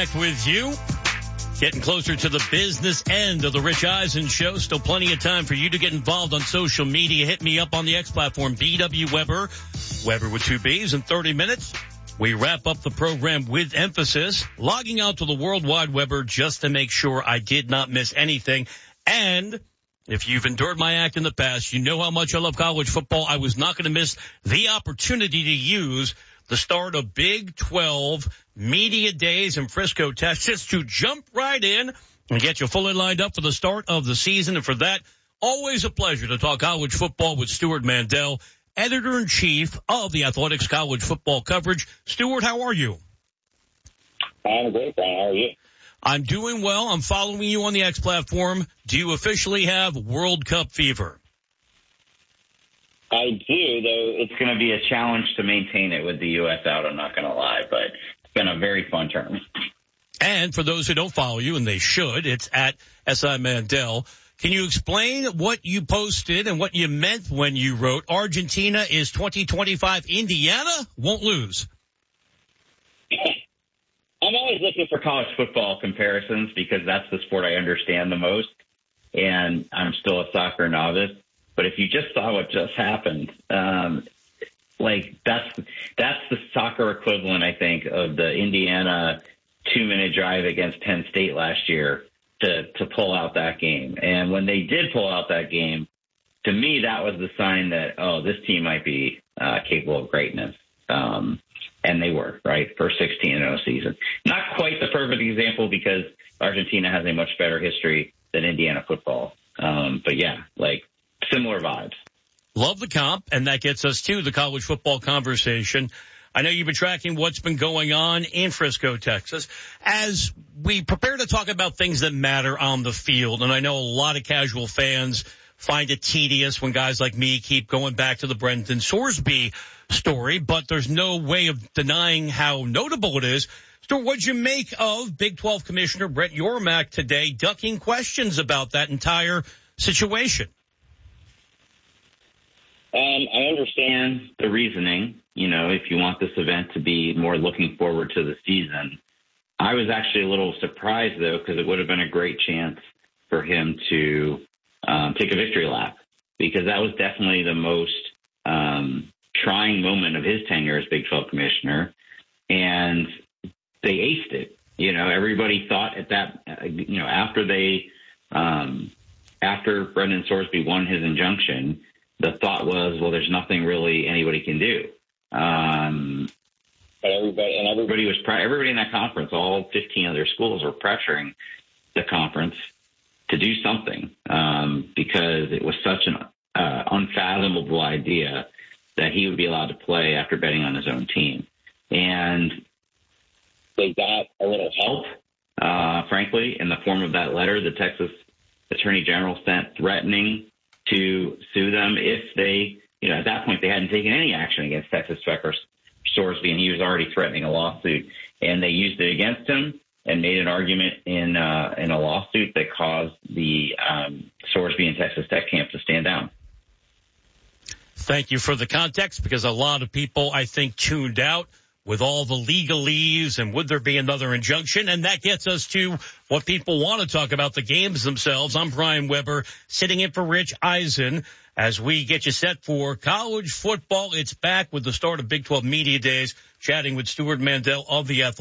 back with you. Getting closer to the business end of the Rich Eisen Show. Still plenty of time for you to get involved on social media. Hit me up on the X platform, BW Weber. Weber with 2 B's in 30 minutes. We wrap up the program with emphasis, logging out to the World Wide Weber just to make sure I did not miss anything. And if you've endured my act in the past, you know how much I love college football. I was not going to miss the opportunity to use the start of Big 12 Media Days in Frisco, Texas, to jump right in and get you fully lined up for the start of the season. And for that, always a pleasure to talk college football with Stewart Mandel, Editor-in-Chief of the Athletics College Football Coverage. Stewart, how are you? I'm great, Brian. How are you? I'm doing well. I'm following you on the X platform. Do you officially have World Cup fever? I do, though it's going to be a challenge to maintain it with the U.S. out, I'm not going to lie, but it's been a very fun term. And for those who don't follow you, and they should, it's at SI Mandel. Can you explain what you posted and what you meant when you wrote Argentina is 2025, Indiana won't lose? I'm always looking for college football comparisons because that's the sport I understand the most, and I'm still a soccer novice. But if you just saw what just happened, that's the soccer equivalent, I think, of the Indiana 2-minute drive against Penn State last year to pull out that game. And when they did pull out that game, to me, that was the sign that, this team might be capable of greatness. And they were, right? First 16-0 season. Not quite the perfect example because Argentina has a much better history than Indiana football. But yeah, similar vibes. Love the comp, and that gets us to the college football conversation. I know you've been tracking what's been going on in Frisco, Texas. As we prepare to talk about things that matter on the field, and I know a lot of casual fans find it tedious when guys like me keep going back to the Brendan Sorsby story, but there's no way of denying how notable it is. So what'd you make of Big 12 Commissioner Brett Yormark today ducking questions about that entire situation? I understand the reasoning, if you want this event to be more looking forward to the season. I was actually a little surprised, though, because it would have been a great chance for him to take a victory lap, because that was definitely the most trying moment of his tenure as Big 12 commissioner, and they aced it. Everybody thought at that, after Brendan Sorsby won his injunction, the thought was, well, there's nothing really anybody can do. But everybody in that conference, all 15 other schools were pressuring the conference to do something because it was such an unfathomable idea that he would be allowed to play after betting on his own team. And they got a little help, frankly, in the form of that letter the Texas Attorney General sent threatening to sue them if they, at that point they hadn't taken any action against Texas Becker Sorsby, and he was already threatening a lawsuit. And they used it against him and made an argument in a lawsuit that caused the Sorsby and Texas Tech camp to stand down. Thank you for the context, because a lot of people, I think, tuned out with all the legalese and would there be another injunction? And that gets us to what people want to talk about, the games themselves. I'm Brian Weber, sitting in for Rich Eisen as we get you set for college football. It's back with the start of Big 12 Media Days, chatting with Stewart Mandel of the Athletics.